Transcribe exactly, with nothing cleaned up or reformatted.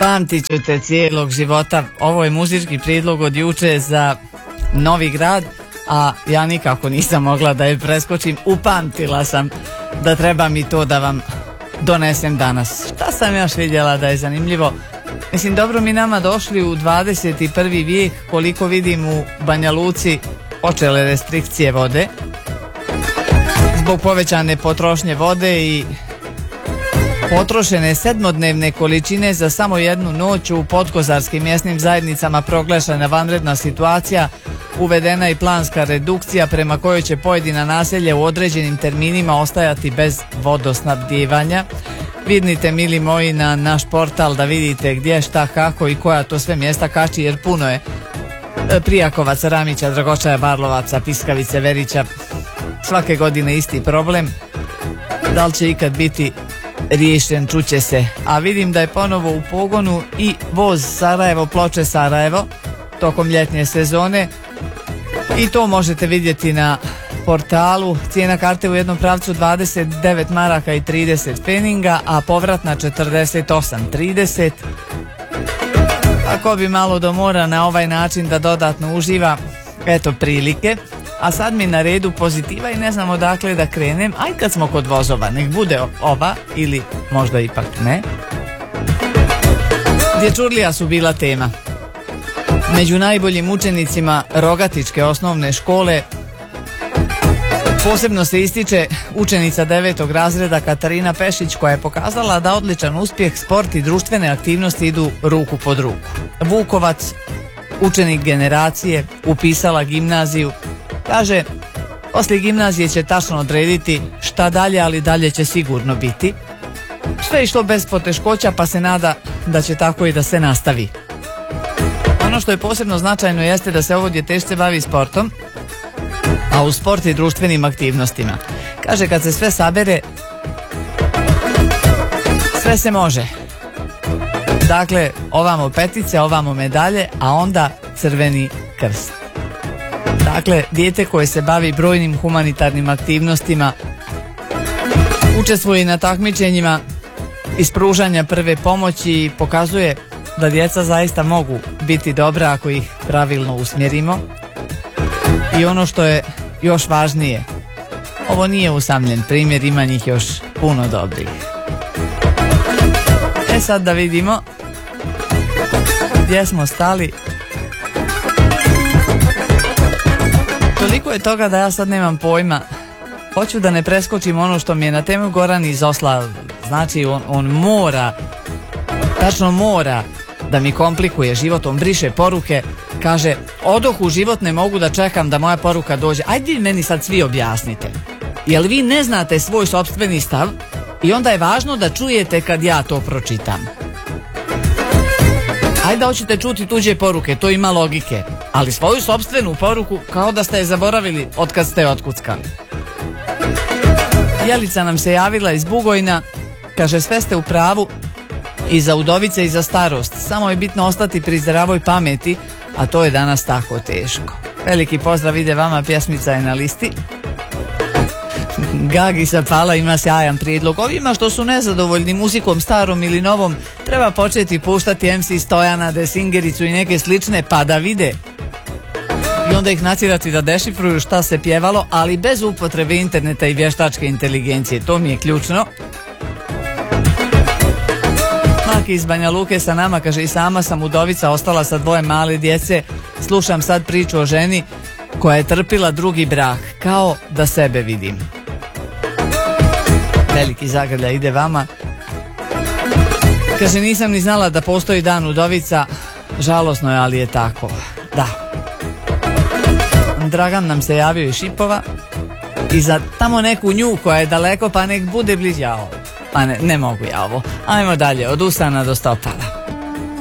Pamtit ću te cijelog života. Ovo je muzički prijedlog od juče za Novi Grad, a ja nikako nisam mogla da je preskočim. Upamtila sam da treba mi to da vam donesem danas. Šta sam još vidjela da je zanimljivo? Mislim, dobro mi nama došli u dvadeset prvi vijek, koliko vidim u Banja Luci počele restrikcije vode zbog povećane potrošnje vode i potrošene sedmodnevne količine za samo jednu noć. U podkozarskim mjesnim zajednicama proglašena vanredna situacija, uvedena i planska redukcija prema kojoj će pojedina naselja u određenim terminima ostajati bez vodosnabdijevanja. Vidnite, mili moji, na naš portal da vidite gdje, šta, kako i koja to sve mjesta kači, jer puno je Prijakovaca, Ramića, Dragočaja, Barlovaca, Piskavice, Verića. Svake godine isti problem. Da li će ikad biti riješen, čuće se. A vidim da je ponovo u pogonu i voz Sarajevo, Ploče, Sarajevo tokom ljetnje sezone i to možete vidjeti na portalu. Cijena karte u jednom pravcu dvadeset devet maraka i trideset peninga, a povratna četrdeset osam trideset. Ako bi malo do mora na ovaj način da dodatno uživa, eto prilike. A sad mi na redu pozitiva i ne znam odakle da krenem. Aj kad smo kod vozova, nek bude ova ili možda ipak ne. Dječurlija su bila tema. Među najboljim učenicima Rogatičke osnovne škole posebno se ističe učenica devetog razreda Katarina Pešić, koja je pokazala da odličan uspjeh, sport i društvene aktivnosti idu ruku pod ruku. Vukovac, učenik generacije, upisala gimnaziju. Kaže, poslije gimnazije će tačno odrediti šta dalje, ali dalje će sigurno biti. Sve je išlo bez poteškoća, pa se nada da će tako i da se nastavi. Ono što je posebno značajno jeste da se ovo djetešce bavi sportom, a u sport i društvenim aktivnostima. Kaže, kad se sve sabere, sve se može. Dakle, ovamo petice, ovamo medalje, a onda crveni krst. Dakle, dijete koje se bavi brojnim humanitarnim aktivnostima, učestvuje na takmičenjima iz pružanja prve pomoći i pokazuje da djeca zaista mogu biti dobra ako ih pravilno usmjerimo. I ono što je još važnije, ovo nije usamljen primjer, ima njih još puno dobrih. E sad da vidimo gdje smo stali. Toliko je toga da ja sad nemam pojma. Hoću da ne preskočim ono što mi je na temu Goran izoslao. Znači on, on mora, tačno mora da mi komplikuje život. On briše poruke, kaže, odoh u život, ne mogu da čekam da moja poruka dođe. Ajde meni sad svi objasnite. Jel vi ne znate svoj sopstveni stav i onda je važno da čujete kad ja to pročitam. Ajde, hoćete čuti tuđe poruke, to ima logike, ali svoju sopstvenu poruku kao da ste je zaboravili od kad ste otkuckali. Jelica nam se javila iz Bugojna, kaže, sve ste u pravu i za udovice i za starost, samo je bitno ostati pri zdravoj pameti, a to je danas tako teško. Veliki pozdrav ide vama, pjesmica je na listi. Gagi sa Pala ima sjajan prijedlog. Ovima što su nezadovoljni muzikom starom ili novom treba početi puštati em ce Stojana, Desingericu i neke slične, pa da vide i onda ih natjerati da dešifruju šta se pjevalo, ali bez upotrebe interneta i vještačke inteligencije. To mi je ključno. Maki iz Banja Luke sa nama, kaže, i sama sam udovica, ostala sa dvoje male djece, slušam sad priču o ženi koja je trpila drugi brak, kao da sebe vidim. Veliki zagrlja ide vama. Kaže, nisam ni znala da postoji dan udovica, žalosno je, ali je tako. Da. Dragan nam se javio iz Šipova i za tamo neku nju koja je daleko, pa nek bude blizu. Jao, pa ne, ne mogu ja ovo. Ajmo dalje, od usana do stopala.